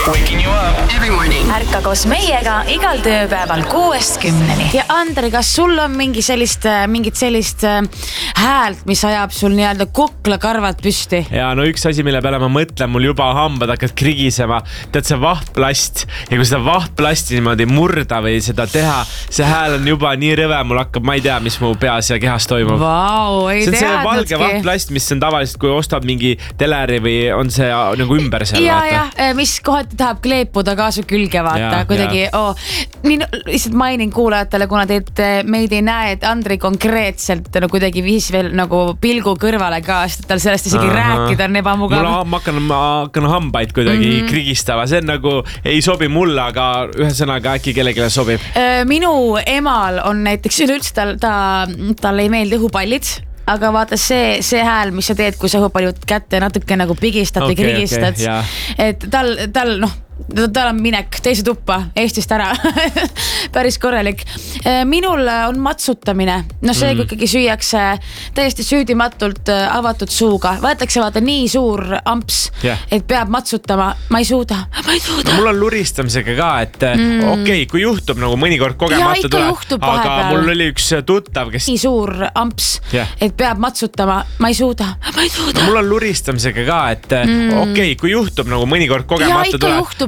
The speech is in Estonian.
Waking you up every morning. Ärka koos meiega igal tööpäeval 6-10. Ja Andri, kas sul on mingit sellist häält, mis ajab sul nii-öelda kuklakarvad püsti? Ja no üks asi, mille peale ma mõtlen, mul juba hambad hakkad krigisema. Tead see vahtplast ja kui seda vahtplasti niimoodi murda või seda teha, see hääl on juba nii rõve, mul hakkab, ma ei tea, mis mu peas ja kehas toimub. Vau, ei see on see valge teadnudki. vahtplast, mis on tavaliselt, kui ostad mingi teleri või on see nagu ümber seal. Ja, mis kohati tahab kleepuda ka su külge, vaata, kuidagi. Nii lihtsalt mainin kuulajatele, kuna meid ei näe, et Andri konkreetselt kuidagi viis veel nagu pilgu kõrvale ka, sest tal sellest isegi rääkida on ebamugav. Ma hakkan hambaid kuidagi krigistama, see on nagu ei sobi mulle, aga ühesõnaga äkki kellegile sobib. Minu emal on näiteks üleüldse tal ei meeldi õhupallid. Aga vaata see hääl, mis sa teed, kui sa õhupaljud kätte natuke nagu pigistad ja krigistad. Et tal on minek teise tuppa Eestist ära. Päris korralik. Minul on matsutamine. No see, kui ikkagi süüakse täiesti süüdimatult avatud suuga. Võetakse vaata nii suur amps, et peab matsutama. Ma ei suuda. No, mul on luristamisega ka, et okei, kui juhtub nagu mõnikord kogemata tuleb, aga mul oli üks tuttav, kes nii suur amps, et peab matsutama. Ma ei suuda. No, mul on luristamisega ka, et okei, kui juhtub nagu mõnikord kogemata tuleb,